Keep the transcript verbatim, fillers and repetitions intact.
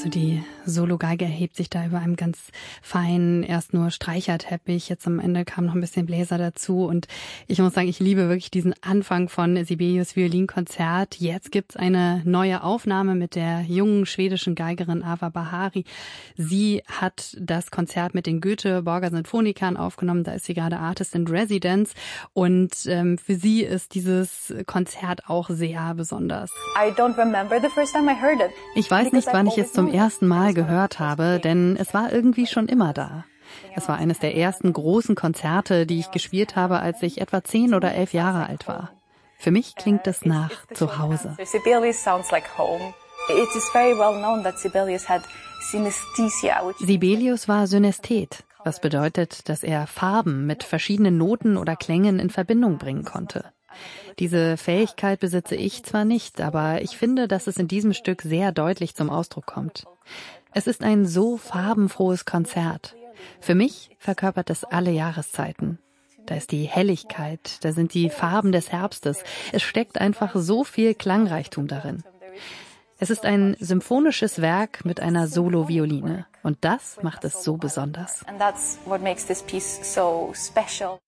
Also die Solo-Geige erhebt sich da über einem ganz feinen, erst nur Streicherteppich. Jetzt am Ende kam noch ein bisschen Bläser dazu. Und ich muss sagen, ich liebe wirklich diesen Anfang von Sibelius Violinkonzert. Jetzt gibt's eine neue Aufnahme mit der jungen schwedischen Geigerin Ava Bahari. Sie hat das Konzert mit den Göteborger Sinfonikern aufgenommen. Da ist sie gerade Artist in Residence. Und ähm, für sie ist dieses Konzert auch sehr besonders. I don't remember the first time I heard it. Ich weiß nicht, wann ich es zum ersten Mal gehört habe, denn es war irgendwie schon immer da. Es war eines der ersten großen Konzerte, die ich gespielt habe, als ich etwa zehn oder elf Jahre alt war. Für mich klingt es nach Zuhause. Sibelius sounds like home. It is very well known that Sibelius had synesthesia. Sibelius war Synesthet, was bedeutet, dass er Farben mit verschiedenen Noten oder Klängen in Verbindung bringen konnte. Diese Fähigkeit besitze ich zwar nicht, aber ich finde, dass es in diesem Stück sehr deutlich zum Ausdruck kommt. Es ist ein so farbenfrohes Konzert. Für mich verkörpert es alle Jahreszeiten. Da ist die Helligkeit, da sind die Farben des Herbstes. Es steckt einfach so viel Klangreichtum darin. Es ist ein symphonisches Werk mit einer Solo-Violine. Und das macht es so besonders. And that's what makes this piece so special.